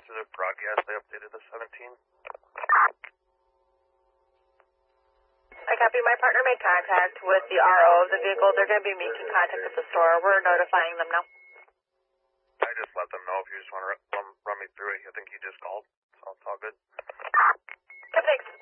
positive broadcast. They updated the 17. I copy. My partner made contact with the RO of the vehicle. They're going to be making contact with the store. We're notifying them now. I just let them know if you just want to run me through it. I think he just called, so it's all good. Thanks.